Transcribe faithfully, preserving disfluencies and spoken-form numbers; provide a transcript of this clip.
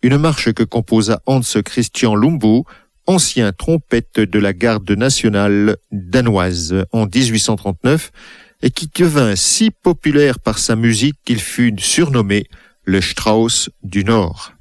une marche que composa Hans Christian Lumbu, ancien trompette de la garde nationale danoise en dix-huit cent trente-neuf et qui devint si populaire par sa musique qu'il fut surnommé le Strauss du Nord.